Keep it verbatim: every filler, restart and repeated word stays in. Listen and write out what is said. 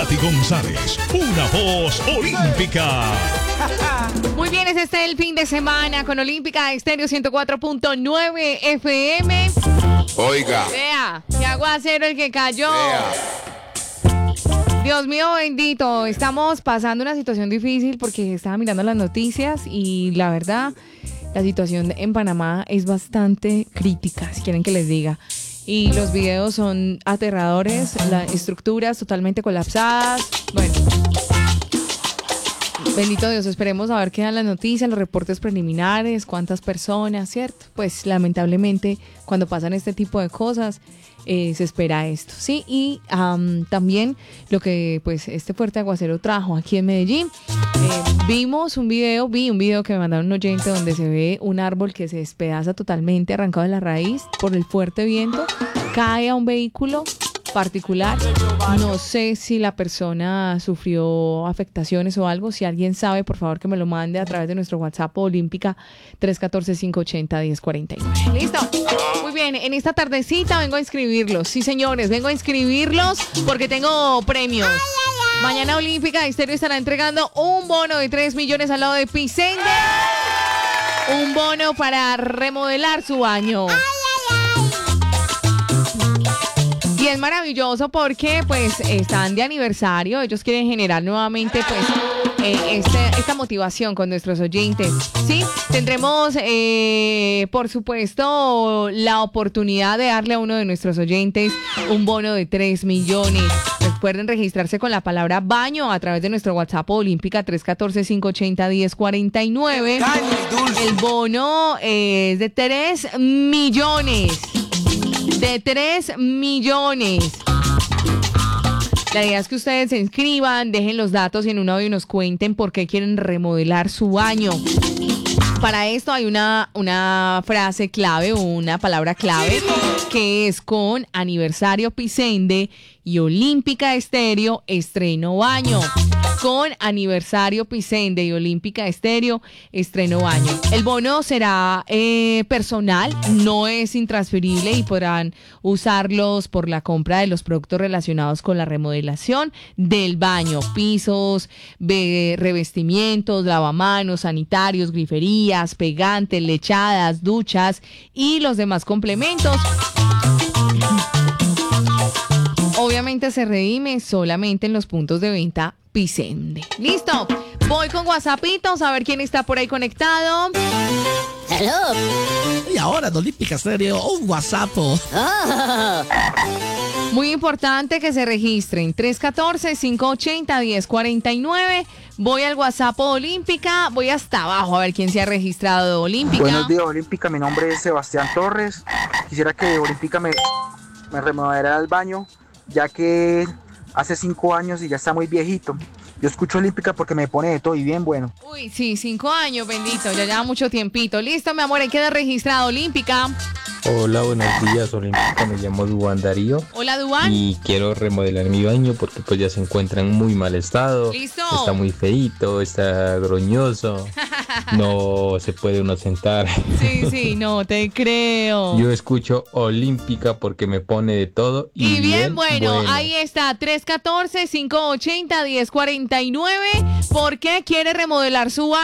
Katy González, una voz olímpica. Muy bien, es este el fin de semana con Olímpica Estéreo ciento cuatro punto nueve F M. Oiga. Vea, qué aguacero el que cayó. Vea. Dios mío bendito, estamos pasando una situación difícil porque estaba mirando las noticias y la verdad, la situación en Panamá es bastante crítica, si quieren que les diga. Y los videos son aterradores, las estructuras totalmente colapsadas. Bueno, bendito Dios, esperemos a ver qué dan las noticias, los reportes preliminares, cuántas personas, ¿cierto? Pues lamentablemente cuando pasan este tipo de cosas eh, se espera esto, ¿sí? Y um, también lo que pues este fuerte aguacero trajo aquí en Medellín. Eh, vimos un video, vi un video que me mandaron un oyente donde se ve un árbol que se despedaza totalmente, arrancado de la raíz por el fuerte viento, cae a un vehículo particular. No sé si la persona sufrió afectaciones o algo. Si alguien sabe, por favor que me lo mande a través de nuestro WhatsApp Olímpica tres uno cuatro, cinco ocho cero, uno cero cuatro nueve. ¿Listo? Muy bien, en esta tardecita vengo a inscribirlos. Sí, señores, vengo a inscribirlos porque tengo premios. Mañana Olímpica Estéreo estará entregando un bono de tres millones al lado de Pisende. Un bono para remodelar su baño. Y es maravilloso porque pues están de aniversario, ellos quieren generar nuevamente pues eh, este, esta motivación con nuestros oyentes, ¿sí? Tendremos eh, por supuesto la oportunidad de darle a uno de nuestros oyentes un bono de tres millones. Recuerden registrarse con la palabra baño a través de nuestro WhatsApp Olímpica tres uno cuatro, cinco ocho cero, uno cero cuatro nueve. El bono es de tres millones. De tres millones. La idea es que ustedes se inscriban, dejen los datos y en un audio nos cuenten por qué quieren remodelar su baño. Para esto hay una, una frase clave o una palabra clave que es con aniversario Pisende y Olímpica Estéreo estreno baño. Con aniversario Pisende y Olímpica Estéreo estreno baño. El bono será eh, personal, no es intransferible y podrán usarlos por la compra de los productos relacionados con la remodelación del baño, pisos, be- revestimientos, lavamanos, sanitarios, griferías, pegantes, lechadas, duchas y los demás complementos. Obviamente se redime solamente en los puntos de venta Pisende. ¿Listo? Voy con WhatsAppitos a ver quién está por ahí conectado. Hello. Y ahora en Olímpica Estéreo, un WhatsApp. Oh. Muy importante que se registren. tres uno cuatro, cinco ocho cero, uno cero cuatro nueve. Voy al WhatsApp Olímpica. Voy hasta abajo a ver quién se ha registrado de Olímpica. Buenos días, Olímpica. Mi nombre es Sebastián Torres. Quisiera que Olímpica me, me remodelara el baño, ya que hace cinco años y ya está muy viejito. Yo escucho Olímpica porque me pone de todo y bien bueno. Uy, sí, cinco años, bendito. Ya lleva mucho tiempito. Listo, mi amor, ahí queda registrado Olímpica. Hola, buenos días, Olímpica. Me llamo Duan Darío. Hola, Duan. Y quiero remodelar mi baño porque pues ya se encuentra en muy mal estado. Listo. Está muy feíto, está groñoso. No se puede uno sentar. Sí, sí, no te creo. Yo escucho Olímpica porque me pone de todo y, Y bien, bien bueno, bueno. ahí está, tres uno cuatro, cinco ocho cero, uno cero cuatro nueve. ¿Por qué quiere remodelar su baño?